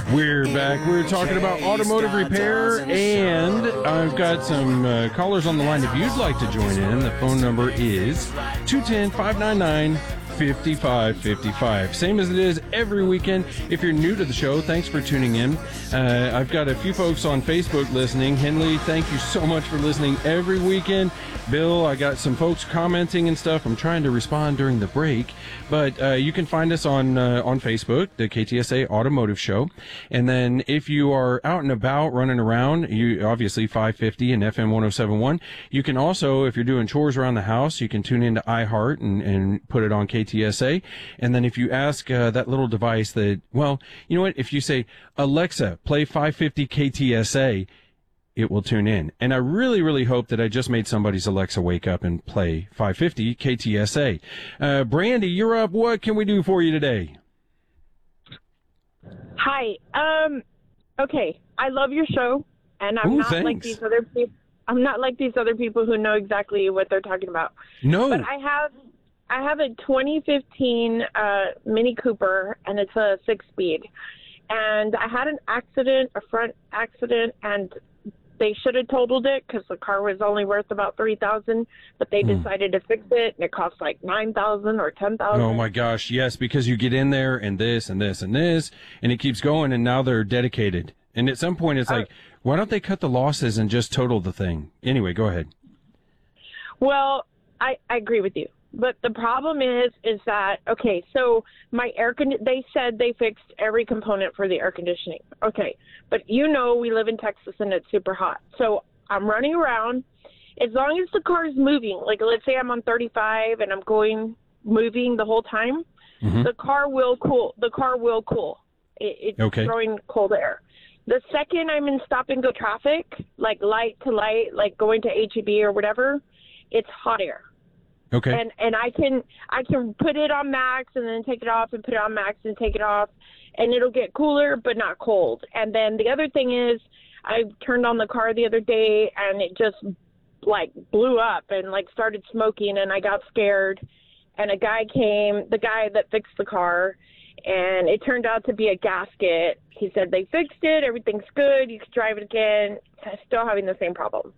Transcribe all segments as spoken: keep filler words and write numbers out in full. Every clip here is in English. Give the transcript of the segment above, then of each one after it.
We're back. We're talking about automotive repair, and I've got some uh, callers on the line. If you'd like to join in, the phone number is two one zero, five nine nine, five five five five. Same as it is every weekend. If you're new to the show, thanks for tuning in. Uh, I've got a few folks on Facebook listening. Henley, thank you so much for listening every weekend. Bill, I got some folks commenting and stuff. I'm trying to respond during the break, but uh, you can find us on uh, on Facebook, the K T S A Automotive Show. And then if you are out and about running around, you obviously five fifty and F M one oh seven point one. You can also, if you're doing chores around the house, you can tune into iHeart and, and put it on K T S A. And then if you ask uh, that little device that, well, you know what? If you say, Alexa, play five fifty K T S A, it will tune in. And I really, really hope that I just made somebody's Alexa wake up and play five fifty K T S A. Uh, Brandy, you're up. What can we do for you today? Hi. Um, okay. I love your show, and I'm Ooh, not thanks. like these other people. I'm not like these other people who know exactly what they're talking about. No. But I have, I have a twenty fifteen uh, Mini Cooper, and it's a six-speed. And I had an accident, a front accident, and they should have totaled it because the car was only worth about three thousand dollars, but they Mm. decided to fix it, and it cost like nine thousand dollars or ten thousand dollars. Oh my gosh, yes, because you get in there and this and this and this, and it keeps going, and now they're dedicated. And at some point it's like, why don't they cut the losses and just total the thing? Anyway, go ahead. Well, I, I agree with you. But the problem is, is that, okay, so my air con- they said they fixed every component for the air conditioning. Okay, but you know we live in Texas and it's super hot. So I'm running around. As long as the car is moving, like let's say I'm on thirty-five and I'm going, moving the whole time, Mm-hmm. the car will cool. The car will cool. It, it's Okay. throwing cold air. The second I'm in stop and go traffic, like light to light, like going to H E B or whatever, it's hot air. Okay. And and I can I can put it on max and then take it off and put it on max and take it off, and it'll get cooler but not cold. And then the other thing is, I turned on the car the other day and it just like blew up and like started smoking, and I got scared. And a guy came, the guy that fixed the car, and it turned out to be a gasket. He said they fixed it, everything's good, you can drive it again. I'm still having the same problem.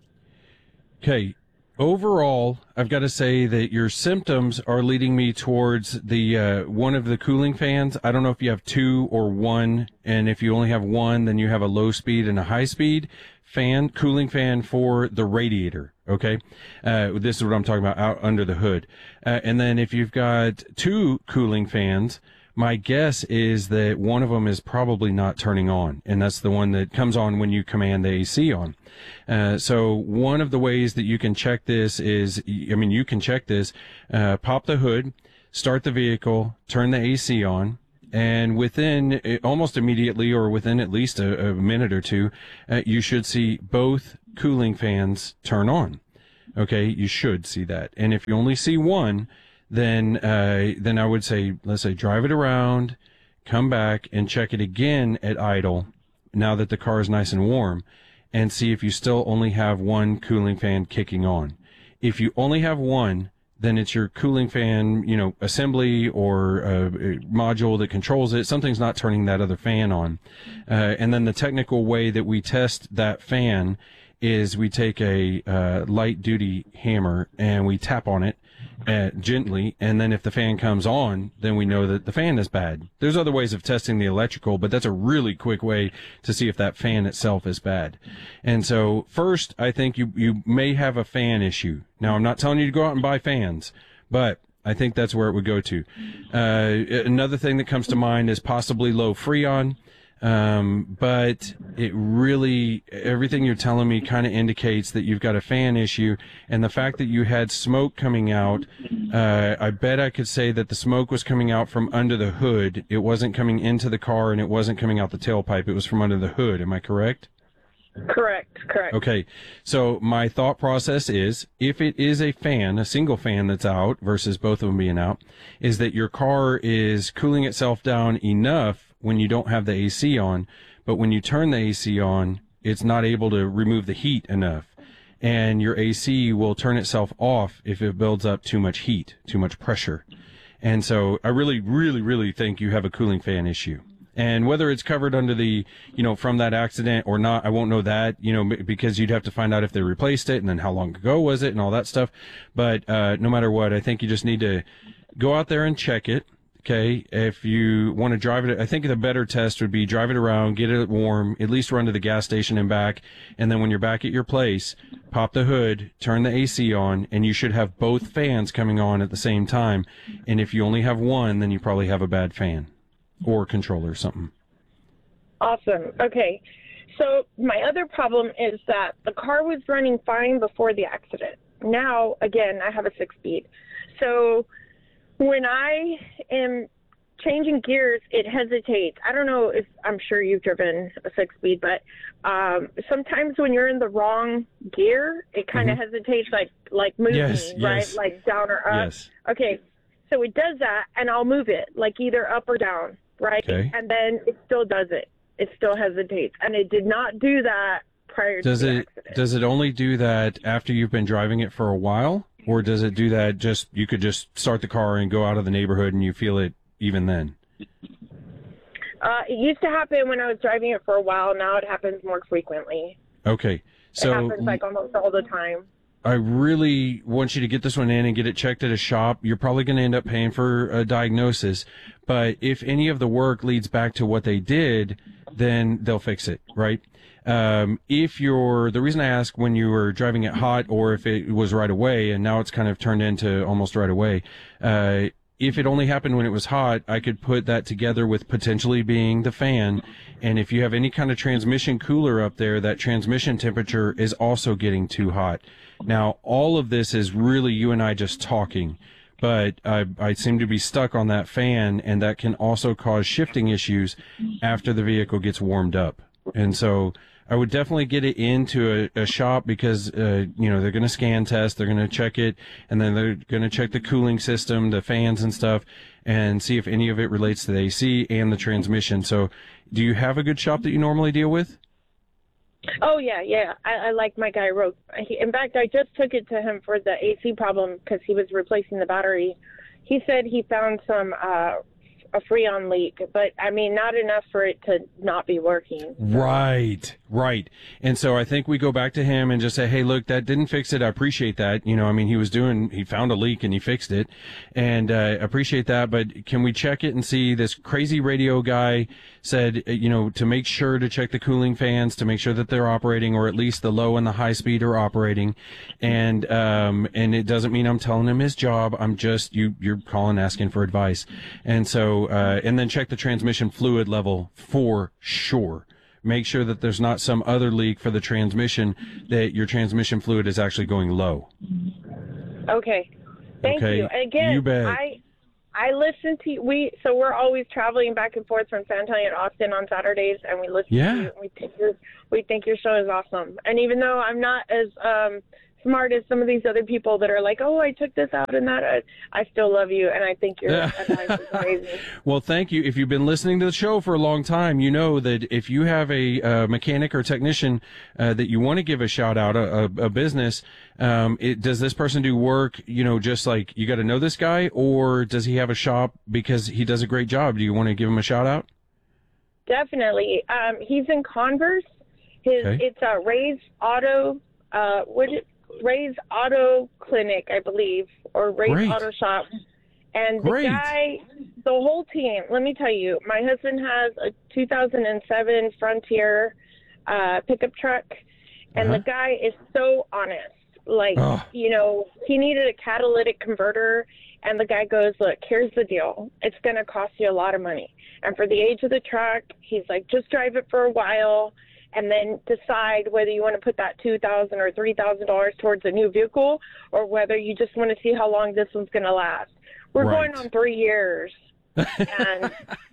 Okay. Overall, I've got to say that your symptoms are leading me towards the uh, one of the cooling fans. I don't know if you have two or one, and if you only have one, then you have a low speed and a high speed fan, cooling fan for the radiator. Okay, uh, this is what I'm talking about out under the hood. Uh, and then if you've got two cooling fans, my guess is that one of them is probably not turning on, and that's the one that comes on when you command the A C on. Uh, so one of the ways that you can check this is, I mean, you can check this, uh, pop the hood, start the vehicle, turn the A C on, and within uh, almost immediately, or within at least a, a minute or two, uh, you should see both cooling fans turn on. Okay, you should see that. And if you only see one, then uh, then I would say, let's say, drive it around, come back and check it again at idle, now that the car is nice and warm, and see if you still only have one cooling fan kicking on. If you only have one, then it's your cooling fan, you know, assembly or uh, module that controls it. Something's not turning that other fan on. Uh, and then the technical way that we test that fan is we take a uh, light duty hammer and we tap on it uh, gently, and then if the fan comes on, then we know that the fan is bad. There's other ways of testing the electrical, but that's a really quick way to see if that fan itself is bad. And so first, I think you you may have a fan issue. Now, I'm not telling you to go out and buy fans, but I think that's where it would go to. Uh, another thing that comes to mind is possibly low Freon. Um, but it really, everything you're telling me kind of indicates that you've got a fan issue, and the fact that you had smoke coming out, uh, I bet I could say that the smoke was coming out from under the hood. It wasn't coming into the car, and it wasn't coming out the tailpipe. It was from under the hood. Am I correct? Correct, correct. Okay, so my thought process is, if it is a fan, a single fan that's out versus both of them being out, is that your car is cooling itself down enough when you don't have the A C on, but when you turn the A C on, it's not able to remove the heat enough. And your A C will turn itself off if it builds up too much heat, too much pressure. And so I really, really, really think you have a cooling fan issue. And whether it's covered under the, you know, from that accident or not, I won't know that, you know, because you'd have to find out if they replaced it and then how long ago was it and all that stuff. But uh, no matter what, I think you just need to go out there and check it. Okay, if you want to drive it, I think the better test would be drive it around, get it warm, at least run to the gas station and back, and then when you're back at your place, pop the hood, turn the A C on, and you should have both fans coming on at the same time. And if you only have one, then you probably have a bad fan or controller or something. Awesome. Okay. So my other problem is that the car was running fine before the accident. Now, again, I have a six-speed. So when I am changing gears, it hesitates. I don't know if I'm sure you've driven a six-speed, but um, sometimes when you're in the wrong gear, it kind of mm-hmm. hesitates, like like moving, yes, right? Yes. Like down or up. Yes. Okay, so it does that, and I'll move it, like either up or down, right? Okay. And then it still does it. It still hesitates, and it did not do that prior does to the it, accident. Does it only do that after you've been driving it for a while? Or does it do that just, you could just start the car and go out of the neighborhood and you feel it even then? Uh, it used to happen when I was driving it for a while. Now it happens more frequently. Okay. So it happens like almost all the time. I really want you to get this one in and get it checked at a shop. You're probably going to end up paying for a diagnosis. But if any of the work leads back to what they did, then they'll fix it, right? Um, if you're, the reason I ask when you were driving it hot or if it was right away and now it's kind of turned into almost right away, uh, if it only happened when it was hot, I could put that together with potentially being the fan. And if you have any kind of transmission cooler up there, that transmission temperature is also getting too hot. Now, all of this is really you and I just talking, but I, I seem to be stuck on that fan, and that can also cause shifting issues after the vehicle gets warmed up. And so I would definitely get it into a, a shop because, uh, you know, they're going to scan test, they're going to check it, and then they're going to check the cooling system, the fans and stuff, and see if any of it relates to the A C and the transmission. So do you have a good shop that you normally deal with? Oh, yeah, yeah. I, I like my guy, Roke. He, in fact, I just took it to him for the A C problem because he was replacing the battery. He said he found some uh, a Freon leak, but, I mean, not enough for it to not be working. Right, right. And so I think we go back to him and just say, hey, look, that didn't fix it. I appreciate that. You know, I mean, he was doing, he found a leak and he fixed it. And uh, appreciate that, but can we check it and see this crazy radio guy said, you know, to make sure to check the cooling fans, to make sure that they're operating, or at least the low and the high speed are operating. And um, and it doesn't mean I'm telling him his job. I'm just, you, you're calling asking for advice. And so, uh, and then check the transmission fluid level for sure. Make sure that there's not some other leak for the transmission, that your transmission fluid is actually going low. Okay. Thank okay. you. Again, you bet. I I listen to you. We so we're always traveling back and forth from San Antonio to Austin on Saturdays, and we listen yeah. to you. And we think your we think your show is awesome. And even though I'm not as um, smart as some of these other people that are like, oh, I took this out and that, I, I still love you, and I think your advice is amazing. Well, thank you. If you've been listening to the show for a long time, you know that if you have a uh, mechanic or technician uh, that you want to give a shout out, a, a, a business, um, it, does this person do work, you know, just like you got to know this guy, or does he have a shop because he does a great job? Do you want to give him a shout out? Definitely. Um, he's in Converse. His Okay. It's a Ray's Auto, uh, what is Ray's Auto Clinic, I believe, or Ray's Great. Auto Shop. And the Great. guy, the whole team, let me tell you, my husband has a two thousand seven Frontier uh, pickup truck, and Uh-huh. the guy is so honest. Like, Oh. you know, he needed a catalytic converter, and the guy goes, look, here's the deal. It's going to cost you a lot of money. And for the age of the truck, he's like, just drive it for a while, and then decide whether you want to put that two thousand dollars or three thousand dollars towards a new vehicle, or whether you just want to see how long this one's going to last. We're Right. going on three years. And,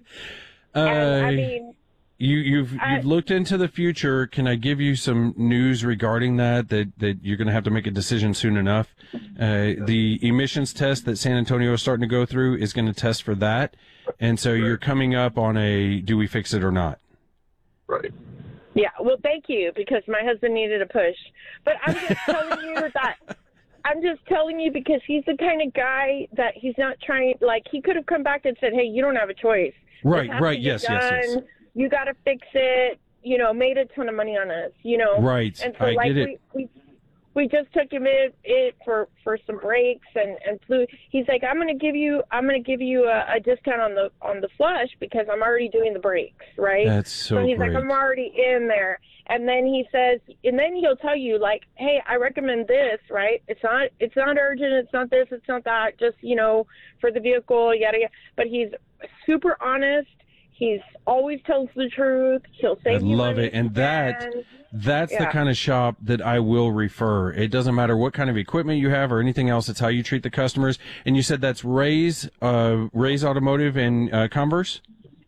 uh, and I mean, You, you've I- you've looked into the future. Can I give you some news regarding that? That that you're going to have to make a decision soon enough. Uh, the emissions test that San Antonio is starting to go through is going to test for that, and so you're coming up on a do we fix it or not? Right. yeah, well, thank you, because my husband needed a push. But I'm just telling you that I'm just telling you because he's the kind of guy that he's not trying, like, he could have come back and said, hey, you don't have a choice. Right, has right, to be yes, yes, yes. done. You got to fix it. You know, made a ton of money on us. You know, Right, And so, I like, get it. we, we we just took him in it for for some breaks and and flew. He's like, I'm gonna give you I'm gonna give you a, a discount on the on the flush because I'm already doing the brakes, right? That's so So he's great. like, I'm already in there. And then he says, and then he'll tell you, like, hey, I recommend this, right? It's not it's not urgent, it's not this, it's not that, just, you know, for the vehicle, yada yada. But he's super honest. He's always tells the truth. He'll I save you love money it. And if he that can. that's the Yeah. kind of shop that I will refer. It doesn't matter what kind of equipment you have or anything else. It's how you treat the customers. And you said that's Ray's, uh, Ray's Automotive in uh, Converse?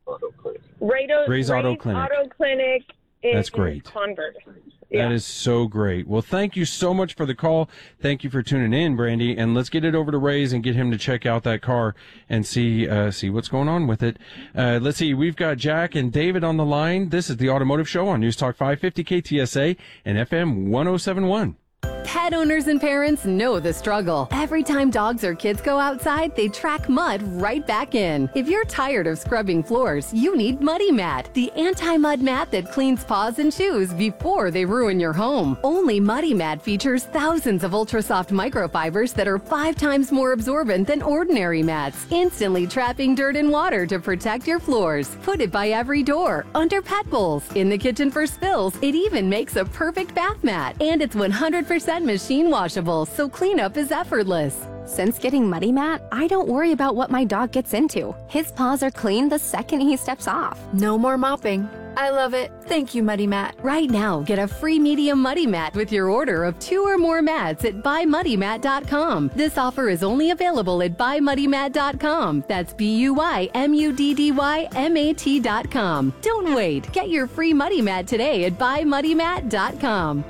Ray's, Ray's Auto Clinic. Auto Clinic in That's great. Converse. That is so great. Well, thank you so much for the call. Thank you for tuning in, Brandy. And let's get it over to Ray's and get him to check out that car and see uh, see what's going on with it. Uh, let's see. We've got Jack and David on the line. This is the Automotive Show on News Talk five fifty K T S A and F M one oh seven point one. Pet owners and parents know the struggle. Every time dogs or kids go outside, they track mud right back in. If you're tired of scrubbing floors, you need Muddy Mat, the anti-mud mat that cleans paws and shoes before they ruin your home. Only Muddy Mat features thousands of ultra-soft microfibers that are five times more absorbent than ordinary mats, instantly trapping dirt and water to protect your floors. Put it by every door, under pet bowls, in the kitchen for spills. It even makes a perfect bath mat. And it's one hundred percent machine washable, so cleanup is effortless. Since getting Muddy Mat, I don't worry about what my dog gets into. His paws are clean the second he steps off. No more mopping. I love it. Thank you, Muddy Mat. Right now, get a free medium Muddy Mat with your order of two or more mats at buy muddy mat dot com. This offer is only available at buy muddy mat dot com. That's B U Y M U D D Y M A T dot com. Don't wait. Get your free Muddy Mat today at buy muddy mat dot com.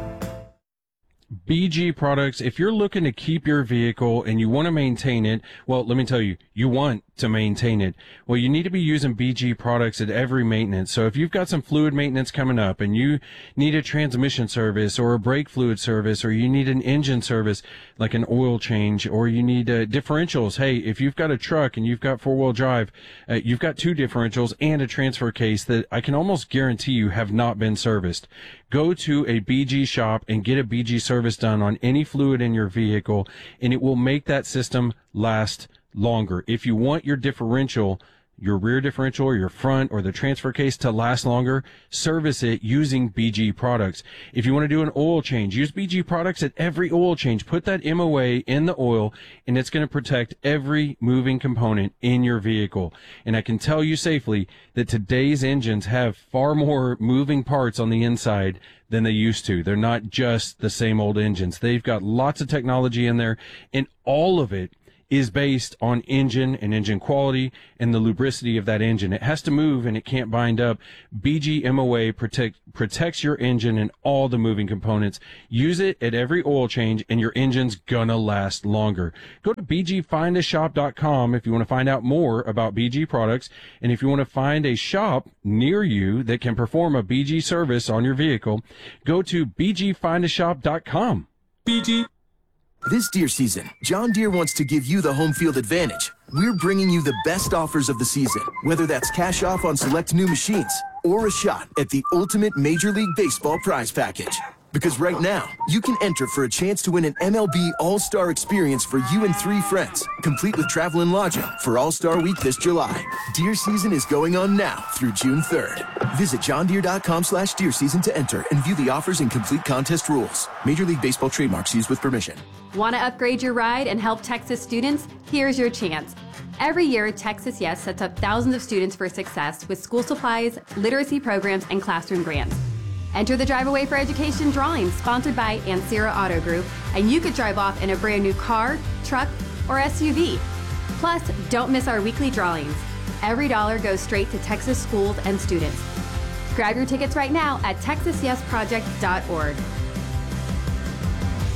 B G products, if you're looking to keep your vehicle and you want to maintain it, well, let me tell you, you want to maintain it. Well, you need to be using B G products at every maintenance. So if you've got some fluid maintenance coming up and you need a transmission service or a brake fluid service, or you need an engine service like an oil change, or you need uh, differentials. Hey, if you've got a truck and you've got four-wheel drive, uh, you've got two differentials and a transfer case that I can almost guarantee you have not been serviced. Go to a B G shop and get a B G service done on any fluid in your vehicle, and it will make that system last longer. If you want your differential, your rear differential or your front or the transfer case to last longer, service it using B G products. If you want to do an oil change, use B G products at every oil change. Put that M O A in the oil, and it's going to protect every moving component in your vehicle. And I can tell you safely that today's engines have far more moving parts on the inside than they used to. They're not just the same old engines. They've got lots of technology in there, and all of it is based on engine and engine quality and the lubricity of that engine. It has to move and it can't bind up. B G M O A protect, protects your engine and all the moving components. Use it at every oil change and your engine's gonna last longer. Go to b g find a shop dot com if you want to find out more about B G products, and if you want to find a shop near you that can perform a B G service on your vehicle, go to b g find a shop dot com. B G. This deer season, John Deere wants to give you the home field advantage. We're bringing you the best offers of the season, whether that's cash off on select new machines or a shot at the ultimate Major League Baseball prize package. Because right now, you can enter for a chance to win an M L B All-Star experience for you and three friends, complete with travel and lodging for All-Star Week this July. Deer season is going on now through June third. Visit john deere dot com slash deer season to enter and view the offers and complete contest rules. Major League Baseball trademarks used with permission. Want to upgrade your ride and help Texas students? Here's your chance. Every year, Texas Yes sets up thousands of students for success with school supplies, literacy programs, and classroom grants. Enter the Drive Away for Education drawing sponsored by Ansira Auto Group, and you could drive off in a brand new car, truck, or S U V. Plus, don't miss our weekly drawings. Every dollar goes straight to Texas schools and students. Grab your tickets right now at texas yes project dot org.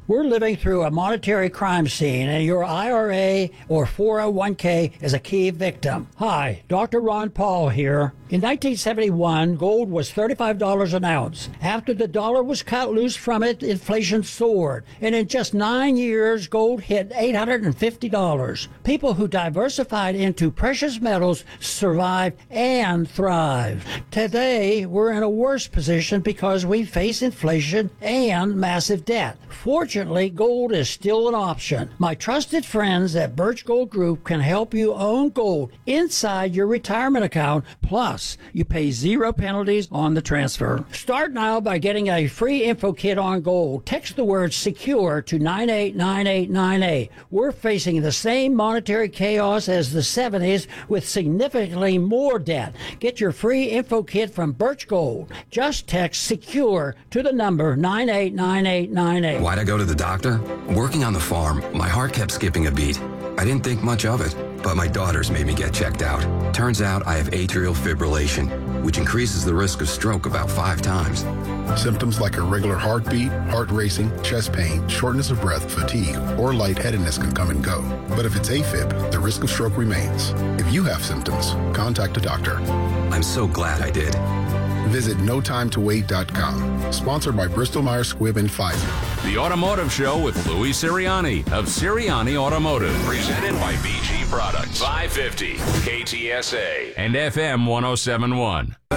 We're living through a monetary crime scene, and your I R A or four oh one k is a key victim. Hi, Doctor Ron Paul here. In nineteen seventy-one, gold was thirty-five dollars an ounce. After the dollar was cut loose from it, inflation soared. And in just nine years, gold hit eight hundred fifty dollars. People who diversified into precious metals survived and thrived. Today, we're in a worse position because we face inflation and massive debt. Fortunately, gold is still an option. My trusted friends at Birch Gold Group can help you own gold inside your retirement account. Plus, you pay zero penalties on the transfer. Start now by getting a free info kit on gold. Text the word SECURE to nine eight nine eight nine eight. We're facing the same monetary chaos as the seventies with significantly more debt. Get your free info kit from Birch Gold. Just text SECURE to the number nine eight nine eight nine eight. Why'd I go to the doctor? Working on the farm, my heart kept skipping a beat. I didn't think much of it, but my daughters made me get checked out. Turns out I have atrial fibrillation, which increases the risk of stroke about five times. Symptoms like irregular heartbeat, heart racing, chest pain, shortness of breath, fatigue, or lightheadedness can come and go. But if it's AFib, the risk of stroke remains. If you have symptoms, contact a doctor. I'm so glad I did. Visit no time to wait dot com. Sponsored by Bristol Myers Squibb and Pfizer. The Automotive Show with Louis Sirianni of Sirianni Automotive. Presented by B G Products. five fifty K T S A and F M one oh seven point one.